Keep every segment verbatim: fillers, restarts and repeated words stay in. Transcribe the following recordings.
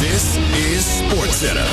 This is SportsCenter.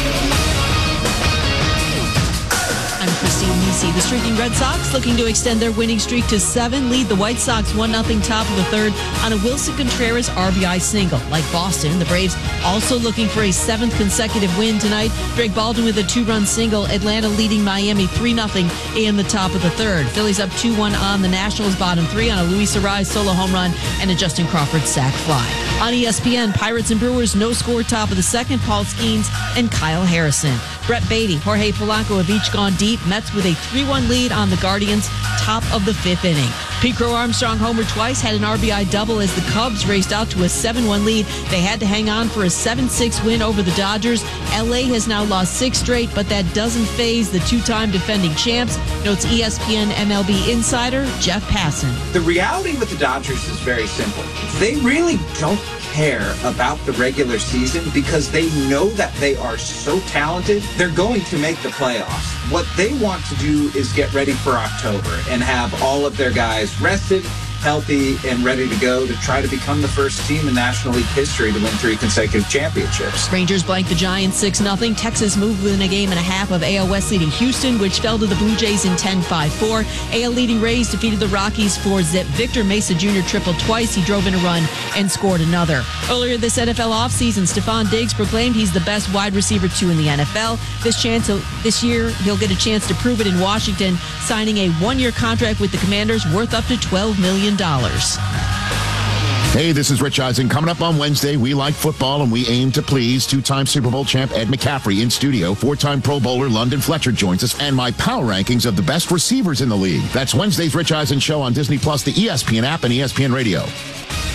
I'm Christine Nisi. The streaking Red Sox looking to extend their winning streak to seven, lead the White Sox one nothing top of the third on a Wilson Contreras R B I single. Like Boston, the Braves also looking for a seventh consecutive win tonight. Drake Baldwin with a two-run single. Atlanta leading Miami three nothing in the top of the third. Phillies up two one on the Nationals bottom three on a Luis Arraez solo home run and a Justin Crawford sac fly. On E S P N, Pirates and Brewers no score top of the second. Paul Skeens and Kyle Harrison. Brett Beatty, Jorge Polanco have each gone deep. Mets with a three one lead on the Guardians, top of the fifth inning. Pete Crow Armstrong homered twice, had an R B I double as the Cubs raced out to a seven one lead. They had to hang on for a seven six win over the Dodgers. L A has now lost six straight, but that doesn't faze the two-time defending champs, notes E S P N M L B insider Jeff Passan. The reality with the Dodgers is very simple. They really don't care about the regular season because they know that they are so talented, they're going to make the playoffs. What they want to do is get ready for October and have all of their guys rested, healthy, and ready to go to try to become the first team in National League history to win three consecutive championships. Rangers blank the Giants six nothing. Texas moved within a game and a half of A L West leading Houston, which fell to the Blue Jays in ten five four. A L leading Rays defeated the Rockies four zip. Victor Mesa Junior tripled twice. He drove in a run and scored another. Earlier this N F L offseason, Stephon Diggs proclaimed he's the best wide receiver two in the N F L. This chance, this year, he'll get a chance to prove it in Washington, signing a one-year contract with the Commanders worth up to twelve million dollars. Hey, this is Rich Eisen. Coming up on Wednesday, we like football and we aim to please. Two-time Super Bowl champ Ed McCaffrey in studio. Four-time Pro Bowler London Fletcher joins us. And my power rankings of the best receivers in the league. That's Wednesday's Rich Eisen Show on Disney Plus, the E S P N app, and E S P N Radio.